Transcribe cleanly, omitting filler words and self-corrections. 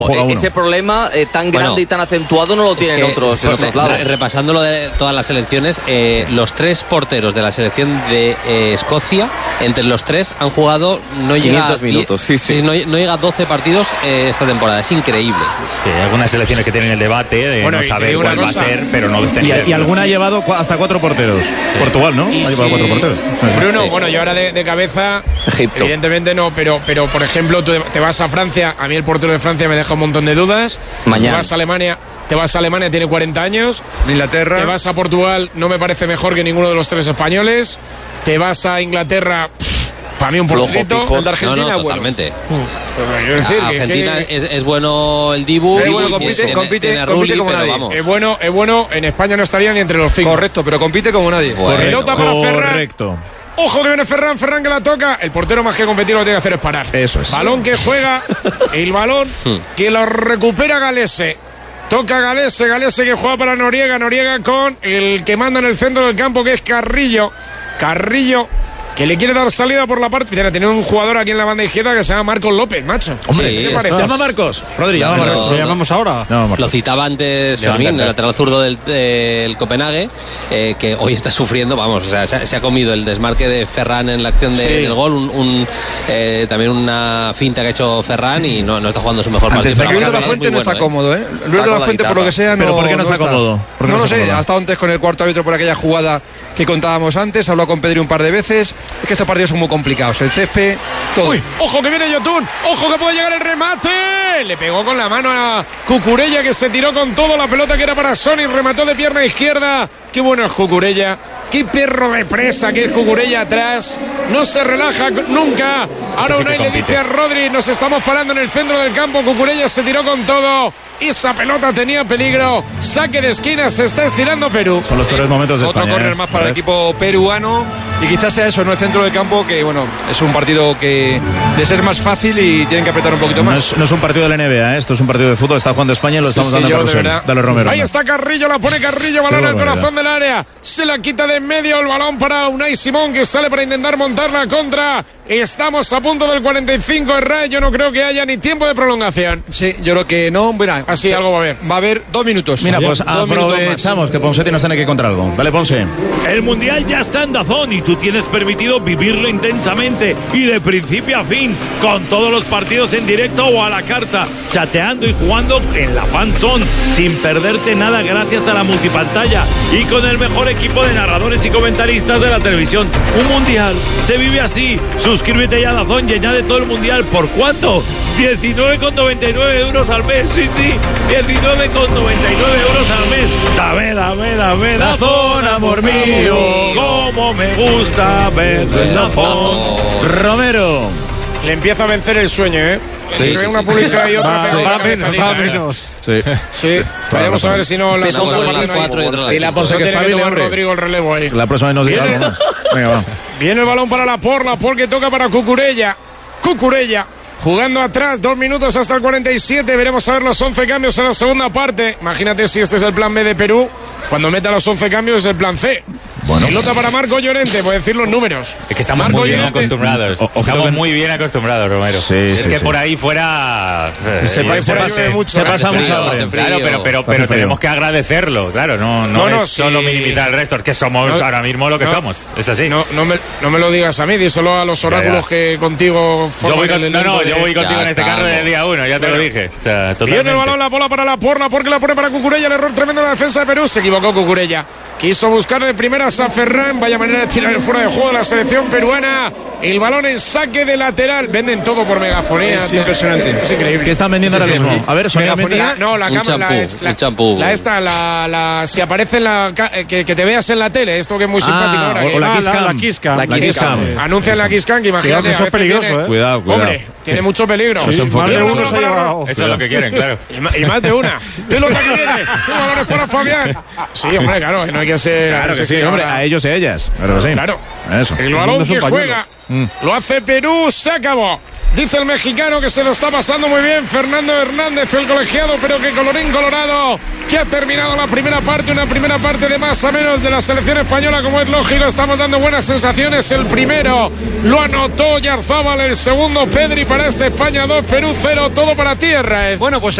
Ese problema tan grande y tan acentuado no lo tienen en otros lados. Repasando lo de todas las selecciones, los 3 porteros de la selección de Escocia, entre los 3 han jugado no 500 minutos. No llega a 12 partidos esta temporada. Es increíble. Sí, hay algunas selecciones que tienen el debate de no saber cuál va a ser, pero no este nivel. Y alguna ha llevado hasta 4 porteros. Portugal, ¿no? Ha llevado 4 porteros. Bruno, bueno, yo ahora de cabeza, Egipto. Evidentemente no, pero por ejemplo, tú te vas a Francia, a mí el portero de Francia me deja un montón de dudas. Mañana. Te vas a Alemania, tiene 40 años. Inglaterra. Te vas a Portugal, no me parece mejor que ninguno de los 3 españoles. Te vas a Inglaterra, para mí un porterito. El de Argentina, totalmente. Bueno. Argentina es bueno el Dibu. Compite como nadie. Vamos. Es bueno, en España no estaría ni entre los 5. Correcto, pero compite como nadie. Pelota para Ferran. Correcto. Ojo que viene Ferran que la toca. El portero más que competir lo que tiene que hacer es parar. Eso es. Balón que juega, el balón que lo recupera Galese. Toca Galese que juega para Noriega con el que manda en el centro del campo, que es Carrillo, que le quiere dar salida por la parte. Tiene un jugador aquí en la banda izquierda que se llama Marcos López, macho. Hombre, ¿qué te parece? Llama Marcos. Rodri, ¿Lo llamamos ahora? Lo citaba antes Fermín, el lateral zurdo del Copenhague, que hoy está sufriendo, vamos, o sea, se ha comido el desmarque de Ferran en la acción del gol, también una finta que ha hecho Ferran y no está jugando su mejor partido. Luis de la Fuente no está cómodo, ¿eh? Luis de la Fuente, por lo que sea, no. ¿Pero por qué no está cómodo? No lo sé, ha estado antes con el cuarto árbitro por aquella jugada que contábamos antes, habló con Pedri un par de veces. Es que estos partidos son muy complicados, el césped, todo. Uy, ojo que viene Yotun, ojo que puede llegar el remate. Le pegó con la mano a Cucurella, que se tiró con todo, la pelota que era para Sony, remató de pierna izquierda. Qué bueno es Cucurella, qué perro de presa que es Cucurella atrás, no se relaja nunca. Ahora Unai le dice a Rodri, nos estamos parando en el centro del campo. Cucurella se tiró con todo, esa pelota tenía peligro, saque de esquina, se está estirando Perú. Son los peores momentos de Otro España. córner más para el equipo peruano, y quizás sea eso, no el centro del campo, que bueno, es un partido que les es más fácil y tienen que apretar un poquito más. No es un partido de la NBA, esto es un partido de fútbol, está jugando España y lo estamos dando a Carrusel. Dale, Romero. Ahí está Carrillo, la pone Carrillo, balón al corazón del área, se la quita de en medio, el balón para Unai Simón, que sale para intentar montar la contra. Estamos a punto del 45, Herrera, yo no creo que haya ni tiempo de prolongación. Sí, yo creo que no, bueno, así algo va a haber. Va a haber 2 minutos. Mira, pues aprovechamos que Ponsetti nos tiene que contar algo. Dale, Ponce. El Mundial ya está en DAZN y tú tienes permitido vivirlo intensamente y de principio a fin, con todos los partidos en directo o a la carta, chateando y jugando en la Fan Zone, sin perderte nada gracias a la multipantalla y con el mejor equipo de narradores y comentaristas de la televisión. Un Mundial se vive así. Suscríbete ya a DAZN y añade todo el Mundial. ¿Por cuánto? 19,99 euros al mes. Sí, 19,99 euros al mes. Dame DAZN, amor mío. Cómo me gusta verlo en DAZN. Romero. Le empieza a vencer el sueño, ¿eh? Sí, Ve una publicidad y otra Va menos. Sí. Veremos a ver si no la segunda y la Ponce que tiene que espabile, tomar hombre. Rodrigo el relevo ahí. La próxima vez nos diga algo más. Venga, va. Viene el balón para Laporte que toca para Cucurella jugando atrás, 2 minutos hasta el 47. Veremos a ver los 11 cambios en la segunda parte. Imagínate si este es el plan B de Perú, cuando meta los 11 cambios es el plan C. Bueno. Pelota para Marco Llorente, voy a decir los números. Es que estamos Marco muy bien Llorente. acostumbrados. Estamos muy bien acostumbrados, Romero. Es que por ahí fuera Se pasa mucho hambre. Claro, pero tenemos que agradecerlo. Claro, no es solo minimizar el resto, es que somos ahora mismo lo que somos. Es así. No me lo digas a mí, díselo a los oráculos que contigo yo voy forman yo voy contigo en este carro desde el día 1, ya te lo dije. O sea, totalmente. Viene el balón, la bola para Laporte que la pone para Cucurella, el error tremendo de la defensa de Perú. Se equivocó Cucurella. Quiso buscar de primeras a Ferran, vaya manera de tirar el fuera de juego de la selección peruana. El balón en saque de lateral. Venden todo por megafonía. Es impresionante. Es increíble. ¿Qué están vendiendo ahora mismo? A ver, megafonía. No, la cámara. Un champú. Si aparece en la que te veas en la tele, esto que es muy simpático ahora. O la Kiss Cam. La Kiss Cam. Anuncia en la Kiss Cam, que imagínate. Cuidado, que eso es peligroso, Cuidado. Hombre, tiene mucho peligro. Más de uno se ha llevado. Eso es lo que quieren, claro. Y más de una. Pelota que viene. Balones para Fabián. Sí, hombre, claro, que no hay que ser. Claro que sí, hombre, a ellos y a ellas. Claro que sí. Claro. Eso. El balón que juega lo hace Perú, se acabó. Dice el mexicano que se lo está pasando muy bien Fernando Hernández, el colegiado, pero que colorín colorado, que ha terminado la primera parte, una primera parte de más a menos de la selección española, como es lógico. Estamos dando buenas sensaciones. El primero lo anotó Yarzábal, el segundo Pedri para España 2, Perú 0, todo para ti, Herrera. Bueno, pues